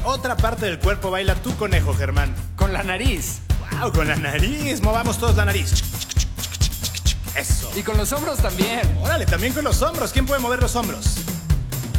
otra parte del cuerpo baila tu conejo, Germán? Con la nariz. ¡Wow! Con la nariz. Movamos todos la nariz. Eso. Y con los hombros también. Órale, también con los hombros. ¿Quién puede mover los hombros?